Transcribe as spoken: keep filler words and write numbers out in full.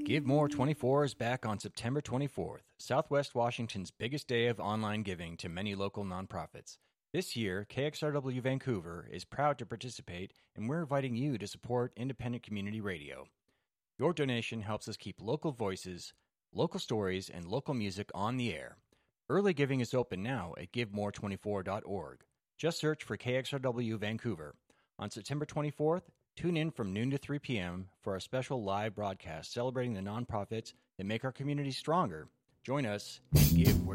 Give More twenty-four is back on September twenty-fourth, Southwest Washington's biggest day of online giving to many local nonprofits. This year, K X R W Vancouver is proud to participate, and we're inviting you to support independent community radio. Your donation helps us keep local voices, local stories, and local music on the air. Early giving is open now at give more twenty-four dot org. Just search for K X R W Vancouver. On September twenty-fourth, tune in from noon to three p.m. for our special live broadcast celebrating the nonprofits that make our community stronger. Join us and give where